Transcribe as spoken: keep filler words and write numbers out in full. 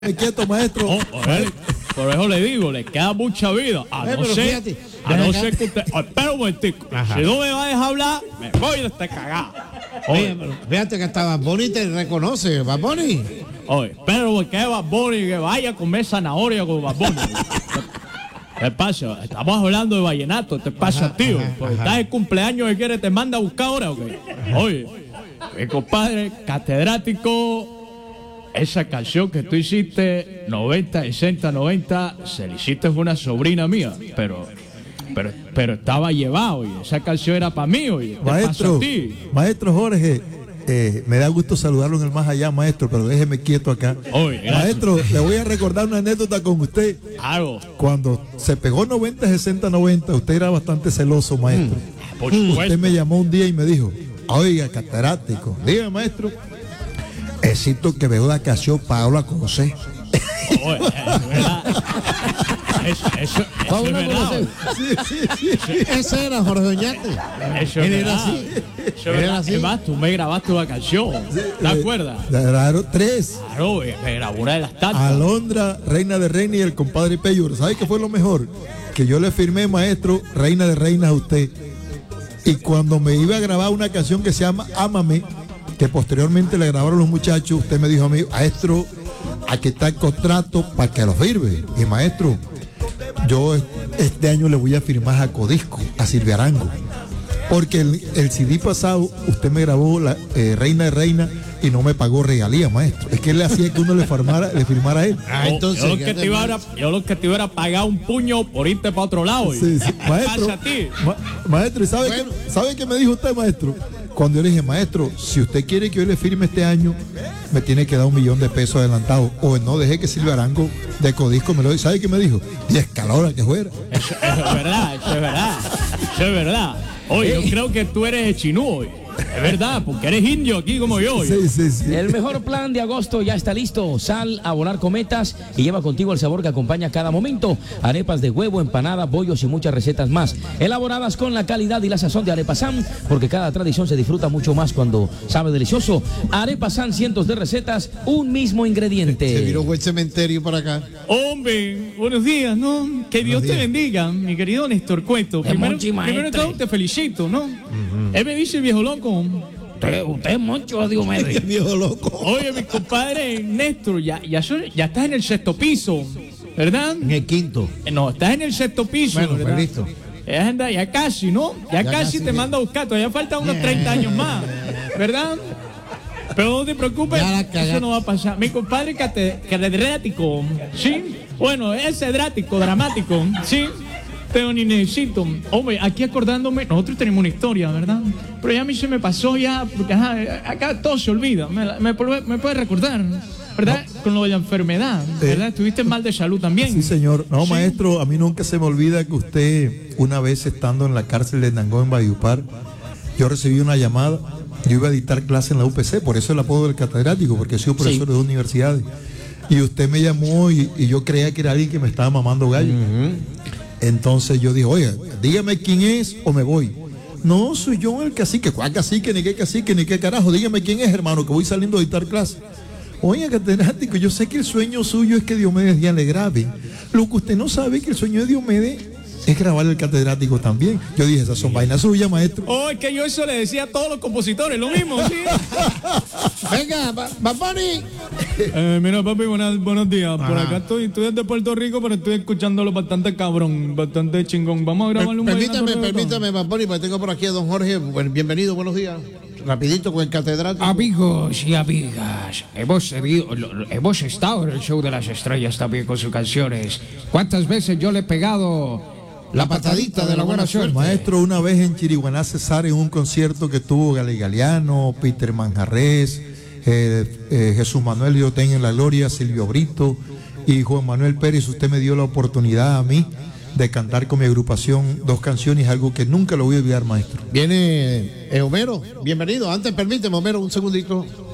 Me quieto, maestro. Oh, por, él, por eso le digo, le queda mucha vida. A no ser, a no ser que usted. Oh, espera un momentico. Ajá. Si no me va a dejar hablar, me voy de esta cagada. Oye, pero fíjate que hasta Bad Bunny te reconoce, Bad Bunny. Oye, pero que Bad Bunny, que vaya a comer zanahoria con Bad Bunny. ¿Qué pasa? Estamos hablando de vallenato. ¿Te pasa, ajá, tío? Ajá, porque ajá. Estás el cumpleaños que quiere, te manda a buscar ahora, ¿o qué? Oye, mi compadre, catedrático. Esa canción que tú hiciste, noventa, sesenta, noventa, se la hiciste a una sobrina mía, pero, pero, pero estaba llevado, y esa canción era para mí, oye. Maestro, maestro Jorge, eh, me da gusto saludarlo en el más allá, maestro, pero déjeme quieto acá. Oye, maestro, le voy a recordar una anécdota con usted. Claro. Cuando se pegó noventa, sesenta, noventa, usted era bastante celoso, maestro. Mm, por supuesto. Usted me llamó un día y me dijo, oiga, catedrático, dígame, maestro. Necesito que veo la canción para hablar con usted. Oh, es verdad. Eso, eso, eso es verdad. Sí, sí, sí, sí. Ese era Jorge Oñate. Eso es Él verdad. era así. Eso es verdad. Así. Además, tú me grabaste una canción. ¿Te acuerdas? Claro, tres. Claro, me grabó una de las tantas. Alondra, Reina de Reina y el compadre Pello. ¿Sabe qué fue lo mejor? Que yo le firmé, maestro, Reina de Reinas a usted. Y cuando me iba a grabar una canción que se llama Ámame, que posteriormente le grabaron los muchachos, usted me dijo a mí, maestro, aquí está el contrato para que lo firme. Y maestro, yo este año le voy a firmar a Codisco, a Silvia Arango, porque el, el C D pasado usted me grabó la eh, Reina de Reina y no me pagó regalía, maestro. Es que él le hacía que uno le firmara, le firmara a él. Ah, entonces, yo, lo que te iba a, yo lo que te iba a pagar un puño por irte para otro lado. Sí, sí. Maestro, a ti? Ma, maestro, ¿y sabe, bueno. qué, sabe qué me dijo usted, maestro? Cuando yo le dije, maestro, si usted quiere que yo le firme este año, me tiene que dar un millón de pesos adelantado. O no deje que Silvia Arango de Codisco me lo diga. ¿Sabe qué me dijo? diez caloras que fuera. Eso, eso es verdad, eso es verdad. Eso es verdad. Oye, yo creo que tú eres chinú hoy. Es verdad, porque eres indio aquí como yo. Sí, sí, sí. El mejor plan de agosto ya está listo. Sal a volar cometas y lleva contigo el sabor que acompaña cada momento. Arepas de huevo, empanada, bollos y muchas recetas más. Elaboradas con la calidad y la sazón de Arepa San, porque cada tradición se disfruta mucho más cuando sabe delicioso. Arepa San, cientos de recetas, un mismo ingrediente. Se viró buen cementerio para acá. Hombre, buenos días, ¿no? Que Dios te bendiga, mi querido Néstor Cueto. Primero, primero todo te felicito, ¿no? Uh-huh. Él me dice el viejo loco. Usted, usted es mucho, Dios mío. Viejo loco. Oye, mi compadre Néstor, ya, ya, ya estás en el sexto piso, ¿verdad? En el quinto. No, estás en el sexto piso. Bueno, ¿verdad? pues listo. Ya, anda, ya casi, ¿no? Ya, ya casi, casi te bien. Manda a buscar, todavía faltan unos treinta años más, ¿verdad? Pero no te preocupes, eso no va a pasar. Mi compadre catedrático, ¿sí? Bueno, es cedrático, dramático, ¿sí? Pero ni necesito. Hombre, aquí acordándome, nosotros tenemos una historia, ¿verdad? Pero ya a mí se me pasó ya, porque ajá, acá todo se olvida. Me, me, me puede recordar, ¿verdad? No. Con lo de la enfermedad, ¿verdad? Eh, Estuviste mal de salud también. Sí, señor. No, sí. Maestro, a mí nunca se me olvida que usted, una vez estando en la cárcel de Nangó, en Valledupar, yo recibí una llamada. Yo iba a dictar clase en la U P C, por eso el apodo del catedrático, porque he sido profesor sí. de dos universidades. Y usted me llamó y, y yo creía que era alguien que me estaba mamando gallo. Uh-huh. Entonces yo dije, oye, dígame quién es o me voy. No, soy yo el cacique. ¿Cuál cacique? Ni qué cacique, ni qué carajo. Dígame quién es, hermano, que voy saliendo a dictar clase. Oye, catedrático, yo sé que el sueño suyo es que Diomedes ya le grabe. Lo que usted no sabe es que el sueño de Diomedes es grabar el catedrático también. Yo dije, esas son vainas suyas, maestro. Oh, es que yo eso le decía a todos los compositores, lo mismo, ¿sí? Venga, Bad Bunny. Eh, mira, papi, buenas, buenos días. Ajá. Por acá estoy, estoy desde Puerto Rico, pero estoy escuchándolo bastante cabrón, bastante chingón. Vamos a grabarle un Permítame, permítame, Bad Bunny, porque tengo por aquí a don Jorge. Bienvenido, buenos días. Rapidito con el catedrático. Amigos y amigas, hemos, seguido, hemos estado en el show de las estrellas también con sus canciones. ¿Cuántas veces yo le he pegado la patadita de la buena suerte? Maestro, una vez en Chiriguaná, Cesar, en un concierto que tuvo Gali Galeano, Peter Manjarres, eh, eh, Jesús Manuel Dios tenga en la gloria, Silvio Brito y Juan Manuel Pérez, usted me dio la oportunidad a mí de cantar con mi agrupación dos canciones, algo que nunca lo voy a olvidar, maestro. Viene eh, Homero, bienvenido. Antes, permíteme, Homero, un segundito.